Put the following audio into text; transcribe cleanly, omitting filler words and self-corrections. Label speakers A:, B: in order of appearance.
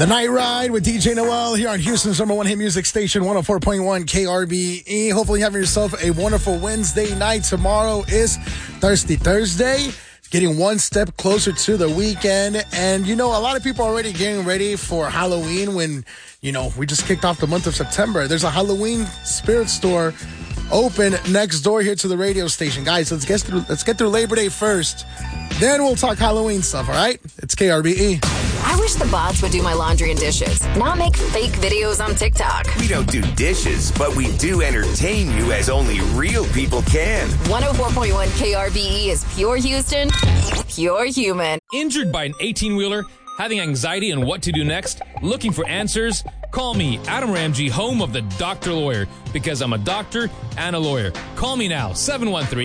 A: The Night Ride with DJ Noel here on Houston's number one hit music station, 104.1 KRBE. Hopefully you're having yourself a wonderful Wednesday night. Tomorrow is Thirsty Thursday, getting one step closer to the weekend. And, a lot of people are already getting ready for Halloween when, we just kicked off the month of September. There's a Halloween spirit store open next door here to the radio station. Guys, let's get through Labor Day first. Then we'll talk Halloween stuff, all right? It's KRBE.
B: I wish the bots would do my laundry and dishes, not make fake videos on TikTok.
C: We don't do dishes, but we do entertain you as only real people can.
B: 104.1 KRBE is pure Houston, pure human.
D: Injured by an 18-wheeler, having anxiety on what to do next, looking for answers? Call me, Adam Ramsey, home of the Doctor Lawyer, because I'm a doctor and a lawyer. Call me now, 713